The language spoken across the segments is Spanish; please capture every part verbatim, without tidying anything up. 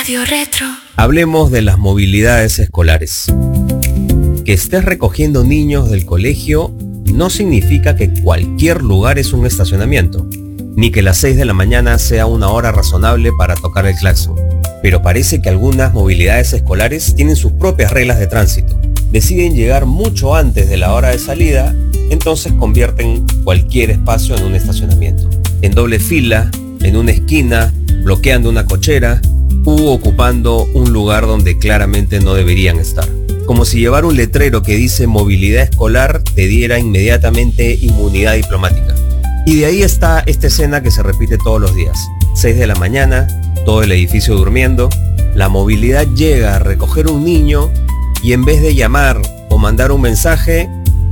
Radio Retro. Hablemos de las movilidades escolares. Que estés recogiendo niños del colegio no significa que cualquier lugar es un estacionamiento, ni que las seis de la mañana sea una hora razonable para tocar el claxon. Pero parece que algunas movilidades escolares tienen sus propias reglas de tránsito. Deciden llegar mucho antes de la hora de salida, entonces convierten cualquier espacio en un estacionamiento. En doble fila, en una esquina, bloqueando una cochera u ocupando un lugar donde claramente no deberían estar. Como si llevar un letrero que dice movilidad escolar te diera inmediatamente inmunidad diplomática. Y de ahí está esta escena que se repite todos los días. seis de la mañana, todo el edificio durmiendo, la movilidad llega a recoger un niño y en vez de llamar o mandar un mensaje,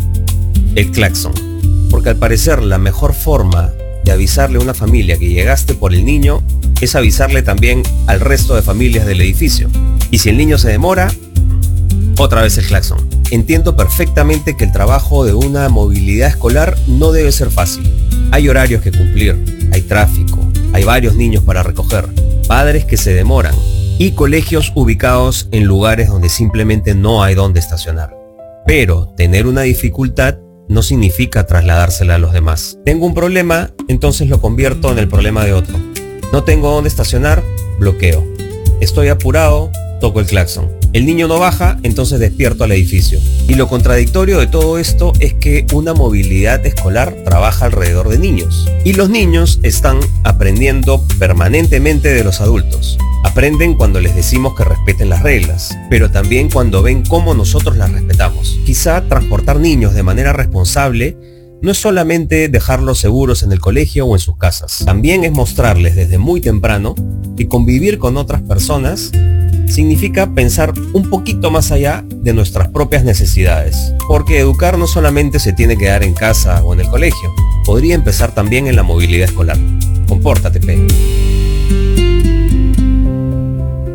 el claxon. Porque al parecer la mejor forma de avisarle a una familia que llegaste por el niño es avisarle también al resto de familias del edificio. Y si el niño se demora, otra vez el claxon. Entiendo perfectamente que el trabajo de una movilidad escolar no debe ser fácil. Hay horarios que cumplir, hay tráfico, hay varios niños para recoger, padres que se demoran y colegios ubicados en lugares donde simplemente no hay dónde estacionar. Pero tener una dificultad no significa trasladársela a los demás. Tengo un problema, entonces lo convierto en el problema de otro. No tengo dónde estacionar, bloqueo. Estoy apurado, toco el claxon. El niño no baja, entonces despierto al edificio. Y lo contradictorio de todo esto es que una movilidad escolar trabaja alrededor de niños. Y los niños están aprendiendo permanentemente de los adultos. Aprenden cuando les decimos que respeten las reglas, pero también cuando ven cómo nosotros las respetamos. Quizá transportar niños de manera responsable no es solamente dejarlos seguros en el colegio o en sus casas. También es mostrarles desde muy temprano que convivir con otras personas significa pensar un poquito más allá de nuestras propias necesidades. Porque educar no solamente se tiene que dar en casa o en el colegio. Podría empezar también en la movilidad escolar. Compórtate, P.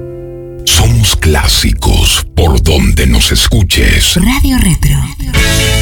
Somos clásicos por donde nos escuches. Radio Retro.